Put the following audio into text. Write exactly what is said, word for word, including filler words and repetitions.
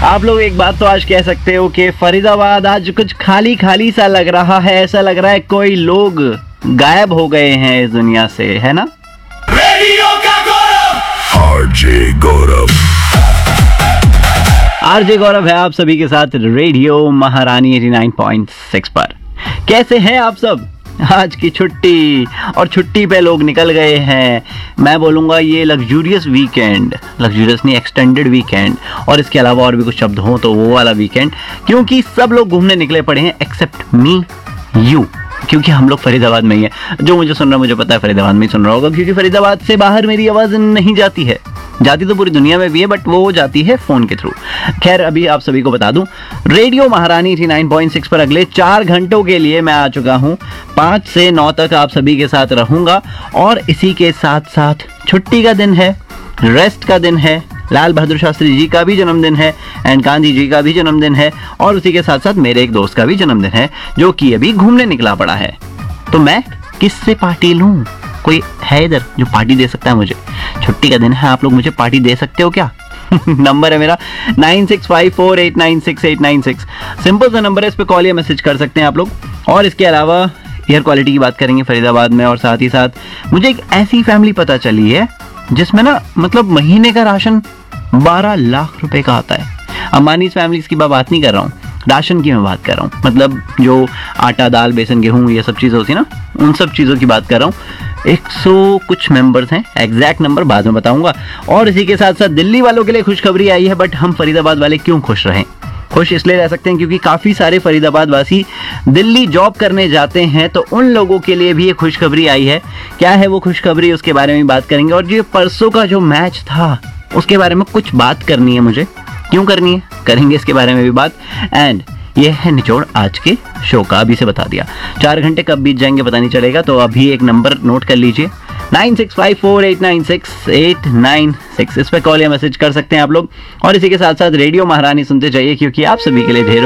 आप लोग एक बात तो आज कह सकते हो कि फरीदाबाद आज कुछ खाली खाली सा लग रहा है। ऐसा लग रहा है कोई लोग गायब हो गए हैं इस दुनिया से, है ना? रेडियो का गौरव आरजे गौरव आरजे गौरव है आप सभी के साथ रेडियो महारानी नवासी पॉइंट सिक्स पर। कैसे हैं आप सब? आज की छुट्टी और छुट्टी पे लोग निकल गए हैं। मैं बोलूँगा ये लग्जूरियस वीकेंड, लग्जूरियस नहीं एक्सटेंडेड वीकेंड, और इसके अलावा और भी कुछ शब्द हों तो वो वाला वीकेंड, क्योंकि सब लोग घूमने निकले पड़े हैं एक्सेप्ट मी यू, क्योंकि हम लोग फरीदाबाद में ही हैं। जो मुझे सुन रहा है मुझे पता है फरीदाबाद में ही सुन रहा होगा, क्योंकि फरीदाबाद से बाहर मेरी आवाज़ नहीं जाती है। जाती तो पूरी दुनिया में भी है बट वो जाती है फ़ोन के थ्रू। खैर अभी आप सभी को बता दूं, रेडियो महारानी नवासी पॉइंट सिक्स पर अगले चार घंटों के लिए मैं आ चुका हूं। पाँच से नौ तक आप सभी के साथ रहूंगा और इसी के साथ साथ छुट्टी का दिन है, रेस्ट का दिन है, लाल बहादुर शास्त्री जी का भी जन्मदिन है एंड गांधी जी का भी जन्मदिन है, और उसी के साथ साथ मेरे एक दोस्त का भी जन्मदिन है जो कि अभी घूमने निकला पड़ा है। तो मैं किससे पार्टी लूं? कोई है इधर जो पार्टी दे सकता है मुझे? छुट्टी का दिन है, आप लोग मुझे पार्टी दे सकते हो क्या? नंबर है मेरा nine six five four eight nine six eight nine six. Simple सा नंबर है, इस पे कॉल या मैसेज कर सकते हैं आप लोग। और इसके अलावा एयर क्वालिटी की बात करेंगे फरीदाबाद में, और साथ ही साथ मुझे एक ऐसी फैमिली पता चली है जिसमें ना मतलब महीने का राशन बारह लाख रुपए का आता है। अंबानी फैमिलीज की बात नहीं कर रहा हूँ, राशन की मैं बात कर रहा हूँ। मतलब जो आटा दाल बेसन गेहूँ ये सब चीज़ होती है ना, उन सब चीज़ों की बात कर रहा हूँ। एक सौ कुछ मेंबर्स हैं, एग्जैक्ट नंबर बाद में बताऊंगा। और इसी के साथ साथ दिल्ली वालों के लिए खुशखबरी आई है, बट हम फरीदाबाद वाले क्यों खुश रहें? खुश इसलिए रह सकते हैं क्योंकि काफ़ी सारे फरीदाबाद वासी दिल्ली जॉब करने जाते हैं, तो उन लोगों के लिए भी ये खुशखबरी आई है। क्या है वो खुशखबरी, उसके बारे में बात करेंगे। और जो परसों का जो मैच था उसके बारे में कुछ बात करनी है मुझे। क्यों करनी है, करेंगे इसके बारे में भी बात। एंड ये है निचोड़ आज के शो का, अभी से बता दिया। चार घंटे कब बीत जाएंगे पता नहीं चलेगा, तो अभी एक नंबर नोट कर लीजिए, nine six five four eight nine six eight nine six. इस पर कॉल या मैसेज कर सकते हैं आप लोग। और इसी के साथ साथ रेडियो महारानी सुनते जाइए, क्योंकि आप सभी के लिए ढेरों